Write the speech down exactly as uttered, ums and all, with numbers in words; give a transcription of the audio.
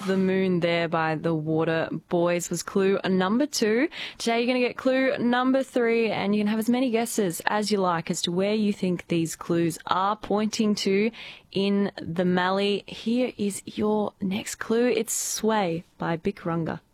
the Moon there by the Water Boys was clue number two. Today you're going to get clue number three, and you can have as many guesses as you like as to where you think these clues are pointing to in the Mallee. Here is your next clue. It's Sway by Bikrunga.